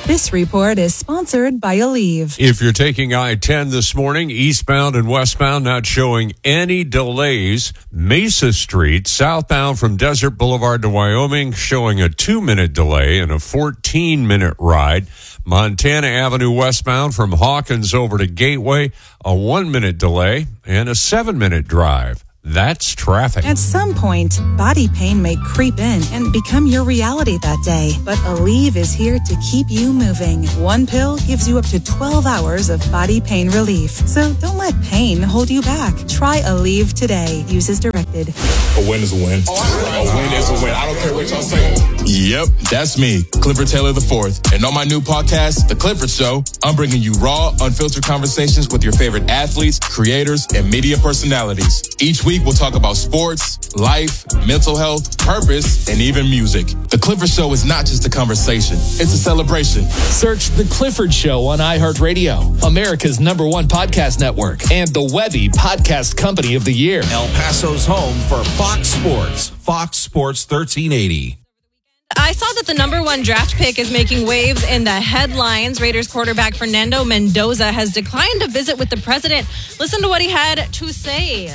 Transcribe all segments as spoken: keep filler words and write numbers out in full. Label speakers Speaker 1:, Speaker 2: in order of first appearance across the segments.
Speaker 1: This report is sponsored by Aleve.
Speaker 2: If you're taking I ten this morning, eastbound and westbound, not showing any delays. Mesa Street, southbound from Desert Boulevard to Wyoming, showing a two-minute delay and a fourteen-minute ride. Montana Avenue westbound from Hawkins over to Gateway, a one-minute delay and a seven-minute drive. That's traffic.
Speaker 1: At some point, body pain may creep in and become your reality that day. But Aleve is here to keep you moving. One pill gives you up to twelve hours of body pain relief. So don't let pain hold you back. Try Aleve today. Use as directed.
Speaker 3: A win is a win. A win is a win. I don't care what y'all say.
Speaker 4: Yep, that's me, Clifford Taylor the fourth. And on my new podcast, The Clifford Show, I'm bringing you raw, unfiltered conversations with your favorite athletes, creators, and media personalities. Each week, we'll talk about sports, life, mental health, purpose, and even music. The Clifford Show is not just a conversation, it's a celebration.
Speaker 5: Search The Clifford Show on iHeartRadio, America's number one podcast network, and the Webby Podcast Company of the Year.
Speaker 6: El Paso's home for Fox Sports, Fox Sports thirteen eighty.
Speaker 7: I saw that the number one draft pick is making waves in the headlines. Raiders quarterback Fernando Mendoza has declined to visit with the president. Listen to what he had to say.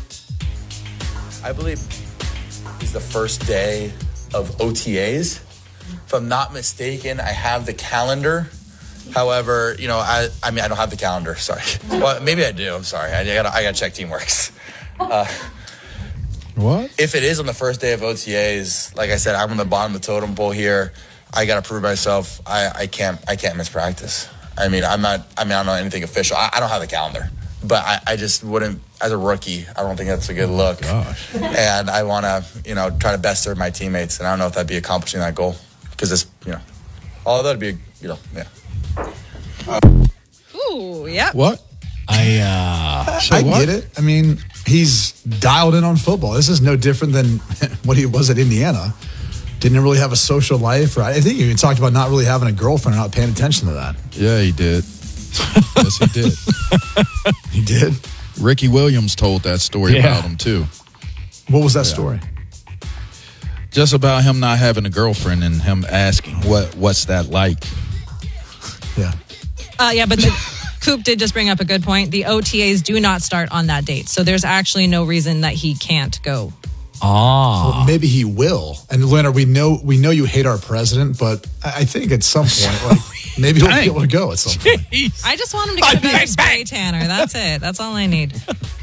Speaker 8: I believe it's the first day of O T As. If I'm not mistaken, I have the calendar. However, you know, I I mean, I don't have the calendar. Sorry. Well, maybe I do. I'm sorry. I gotta I gotta check Teamworks. Uh,
Speaker 9: What?
Speaker 8: If it is on the first day of O T As, like I said, I'm on the bottom of the totem pole here. I got to prove myself. I, I can't I can't miss practice. I mean, I'm not. I mean, I don't know anything official. I, I don't have the calendar, but I, I just wouldn't. As a rookie, I don't think that's a good look.
Speaker 9: Oh, gosh.
Speaker 8: And I want to, you know, try to best serve my teammates. And I don't know if that'd be accomplishing that goal because it's, you know, although that'd be, you know, yeah.
Speaker 7: Ooh, yeah.
Speaker 9: What?
Speaker 10: I uh,
Speaker 9: So
Speaker 10: I
Speaker 9: what?
Speaker 10: get it. I mean, he's dialed in on football. This is no different than what he was at Indiana. Didn't really have a social life. Or I think he even talked about not really having a girlfriend or not paying attention to that.
Speaker 9: Yeah, he did. Yes, he did.
Speaker 10: He did?
Speaker 9: Ricky Williams told that story
Speaker 10: Yeah.
Speaker 9: about him, too.
Speaker 10: What was that story?
Speaker 9: Just about him not having a girlfriend and him asking, "What? what's that like?"
Speaker 10: Yeah.
Speaker 7: Uh, yeah, but the Coop did just bring up a good point. The O T As do not start on that date. So there's actually no reason that he can't go.
Speaker 10: Ah. Well, maybe he will. And Leonard, we know we know you hate our president, but I I think at some point, like maybe he'll be able to go at some point.
Speaker 7: I just want him to get a better spray tanner. That's it. That's all I need.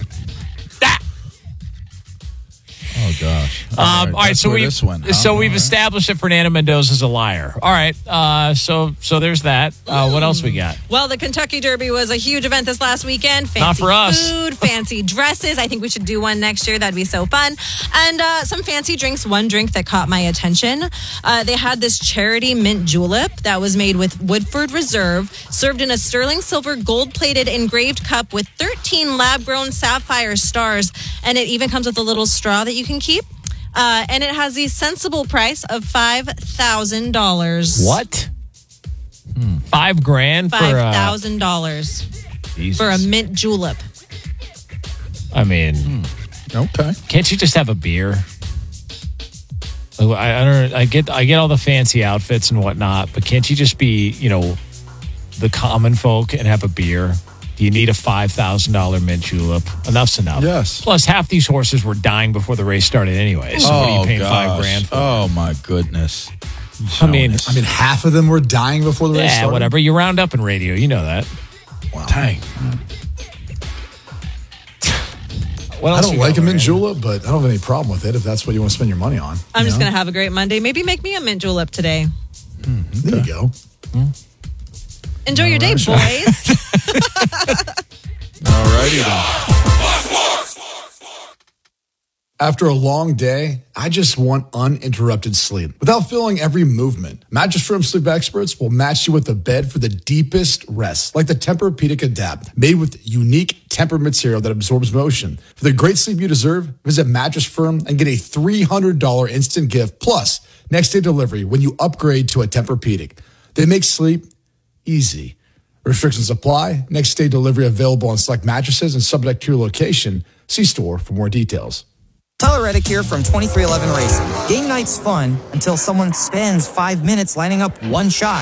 Speaker 9: Oh gosh!
Speaker 11: Um, all right,
Speaker 9: that's
Speaker 11: so
Speaker 9: where
Speaker 11: we
Speaker 9: this went, huh?
Speaker 11: so we've
Speaker 9: All right.
Speaker 11: established that Fernando Mendoza is a liar. All right, uh, so so there's that. Uh, what else we got?
Speaker 7: Well, the Kentucky Derby was a huge event this last weekend. Fancy
Speaker 11: Not for us.
Speaker 7: food, fancy dresses. I think we should do one next year. That'd be so fun. And uh, some fancy drinks. One drink that caught my attention. Uh, they had this charity mint julep that was made with Woodford Reserve, served in a sterling silver gold-plated engraved cup with thirteen lab-grown sapphire stars. And it even comes with a little straw that you can keep. Uh, and it has the sensible price of five thousand dollars.
Speaker 11: What? Hmm. Five grand for
Speaker 7: five
Speaker 11: uh,
Speaker 7: thousand dollars
Speaker 11: Jesus.
Speaker 7: for a mint julep.
Speaker 11: I mean,
Speaker 9: okay.
Speaker 11: Can't you just have a beer? I, I don't. I get. I get all the fancy outfits and whatnot, but can't you just be, you know, the common folk and have a beer? Do you need a five thousand dollar mint julep? Enough's enough.
Speaker 9: Yes.
Speaker 11: Plus, half these horses were dying before the race started anyway. So what are you
Speaker 9: Oh,
Speaker 11: paying
Speaker 9: gosh.
Speaker 11: five grand for?
Speaker 9: Oh my goodness!
Speaker 11: I mean,
Speaker 10: I mean, half of them were dying before the race
Speaker 11: yeah,
Speaker 10: started.
Speaker 11: whatever. You round up in radio, you know that.
Speaker 10: Wow.
Speaker 9: Dang.
Speaker 11: What
Speaker 10: I
Speaker 11: else
Speaker 10: don't
Speaker 11: we
Speaker 10: like
Speaker 11: got,
Speaker 10: a mint
Speaker 11: Lorraine?
Speaker 10: julep, but I don't have any problem with it if that's what you want to spend your money on.
Speaker 7: I'm
Speaker 10: you
Speaker 7: just
Speaker 10: know?
Speaker 7: going to have a great Monday. Maybe make me a mint julep today.
Speaker 10: There you go.
Speaker 7: Enjoy your day, boys.
Speaker 9: Alrighty then.
Speaker 10: After a long day, I just want uninterrupted sleep without feeling every movement. Mattress Firm sleep experts will match you with a bed for the deepest rest, like the Tempur-Pedic Adapt, made with unique Tempur material that absorbs motion. For the great sleep you deserve, visit Mattress Firm and get a three hundred dollars instant gift plus next day delivery when you upgrade to a Tempur-Pedic. They make sleep easy. Restrictions apply. Next day delivery available on select mattresses and subject to your location. See store for more details.
Speaker 12: Tyler Reddick here from twenty-three eleven Racing. Game night's fun until someone spends five minutes lining up one shot.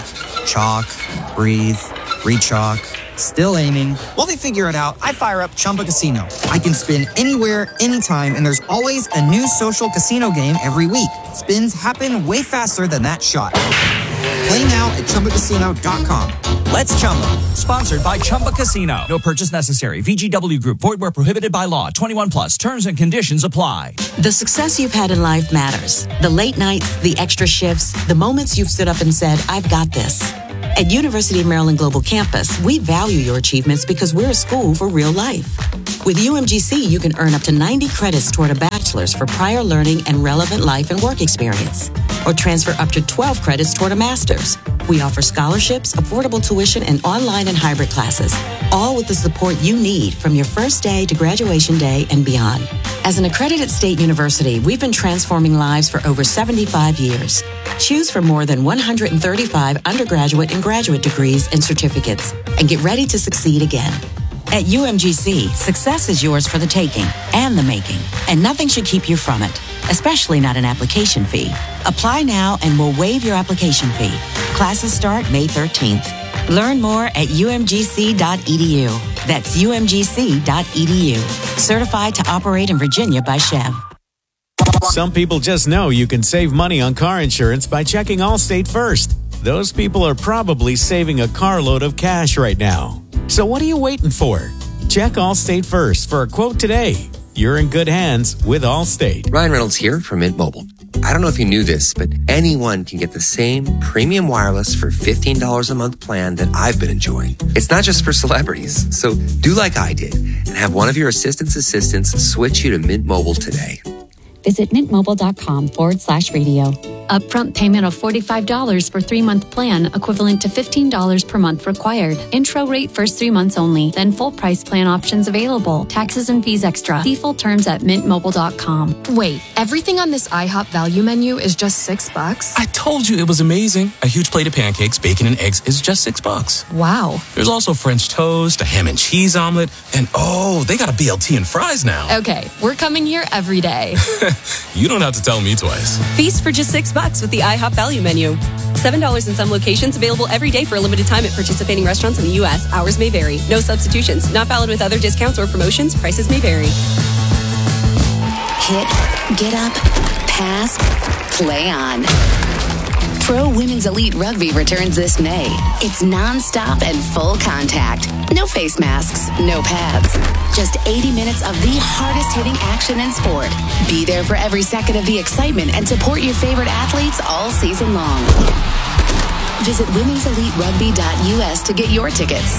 Speaker 12: Chalk, breathe, re-chalk. Still aiming. While they figure it out, I fire up Chumba Casino. I can spin anywhere, anytime, and there's always a new social casino game every week. Spins happen way faster than that shot. Play now at Chumba Casino dot com. Let's Chumba.
Speaker 13: Sponsored by Chumba Casino. No purchase necessary. V G W Group. Void where prohibited by law. twenty-one plus. Terms and conditions apply.
Speaker 14: The success you've had in life matters. The late nights, the extra shifts, the moments you've stood up and said, I've got this. At University of Maryland Global Campus, we value your achievements because we're a school for real life. With U M G C, you can earn up to ninety credits toward a bachelor's for prior learning and relevant life and work experience, or transfer up to twelve credits toward a master's. We offer scholarships, affordable tuition, and online and hybrid classes, all with the support you need from your first day to graduation day and beyond. As an accredited state university, we've been transforming lives for over seventy-five years. Choose from more than one hundred thirty-five undergraduate and graduate degrees and certificates, and get ready to succeed again. At U M G C, success is yours for the taking and the making, and nothing should keep you from it, especially not an application fee. Apply now and we'll waive your application fee. Classes start May thirteenth. Learn more at U M G C dot E D U. That's U M G C dot E D U. Certified to operate in Virginia by Chev.
Speaker 15: Some people just know you can save money on car insurance by checking Allstate first. Those people are probably saving a carload of cash right now. So what are you waiting for? Check Allstate first for a quote today. You're in good hands with Allstate.
Speaker 16: Ryan Reynolds here from Mint Mobile. I don't know if you knew this, but anyone can get the same premium wireless for fifteen dollars a month plan that I've been enjoying. It's not just for celebrities. So do like I did and have one of your assistant's assistants switch you to Mint Mobile today.
Speaker 17: Visit mintmobile.com forward slash radio. Upfront payment of forty-five dollars for three-month plan, equivalent to fifteen dollars per month required. Intro rate first three months only, then full price plan options available. Taxes and fees extra. See full terms at mint mobile dot com.
Speaker 18: Wait, everything on this IHOP value menu is just six bucks?
Speaker 19: I told you it was amazing. A huge plate of pancakes, bacon, and eggs is just six bucks.
Speaker 18: Wow.
Speaker 19: There's also French toast, a ham and cheese omelet, and oh, they got a B L T and fries now.
Speaker 18: Okay, we're coming here every day.
Speaker 19: You don't have to tell me twice.
Speaker 20: Feast for just six bucks with the IHOP value menu. Seven dollars in some locations, available every day for a limited time at participating restaurants in the U S. Hours may vary. No substitutions. Not valid with other discounts or promotions. Prices may vary.
Speaker 21: Hit, get up, pass, play on. Pro Women's Elite Rugby returns this May. It's nonstop and full contact. No face masks, no pads. Just eighty minutes of the hardest-hitting action in sport. Be there for every second of the excitement and support your favorite athletes all season long. Visit womens elite rugby dot U S to get your tickets.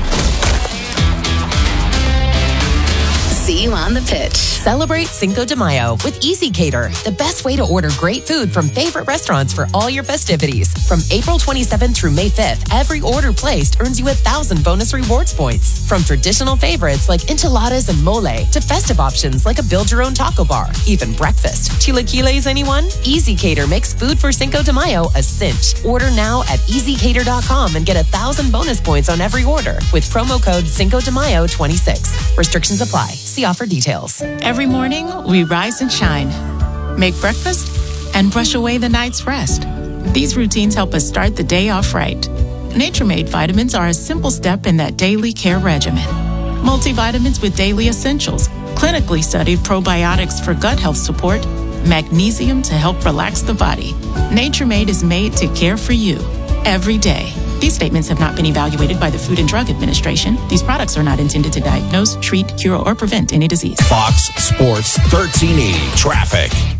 Speaker 21: See you on the pitch.
Speaker 22: Celebrate Cinco de Mayo with Easy Cater, the best way to order great food from favorite restaurants for all your festivities. From April twenty-seventh through May fifth, every order placed earns you a thousand bonus rewards points. From traditional favorites like enchiladas and mole to festive options like a build-your-own taco bar, even breakfast. Chilaquiles, anyone? Easy Cater makes food for Cinco de Mayo a cinch. Order now at easy cater dot com and get a thousand bonus points on every order with promo code Cinco de Mayo twenty-six. Restrictions apply. See offer details.
Speaker 23: Every morning, we rise and shine, make breakfast, and brush away the night's rest. These routines help us start the day off right. Nature-Made vitamins are a simple step in that daily care regimen. Multivitamins with daily essentials, clinically studied probiotics for gut health support, magnesium to help relax the body. Nature-Made is made to care for you every day. These statements have not been evaluated by the Food and Drug Administration. These products are not intended to diagnose, treat, cure, or prevent any disease.
Speaker 6: Fox Sports thirteen eighty traffic.